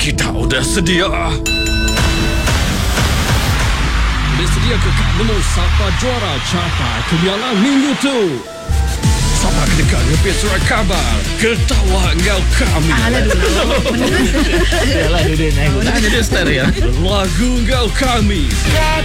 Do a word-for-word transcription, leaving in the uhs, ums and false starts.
Kita udah sedia. Udah sedia ke Kak Menu Sapa Juara capai kebialan minggu tu. Sapa kedekat ngepit surat khabar. Ketawa engkau kami. Alah dulu. Yalah dia naik. Tanya dia start ya. Lagu engkau kami.